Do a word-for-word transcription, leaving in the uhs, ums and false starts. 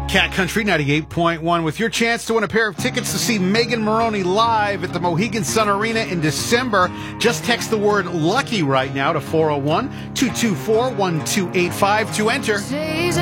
Cat Country ninety-eight point one with your chance to win a pair of tickets to see Megan Moroney live at the Mohegan Sun Arena in December. Just text the word LUCKY right now to four oh one, two two four, one two eight five to enter.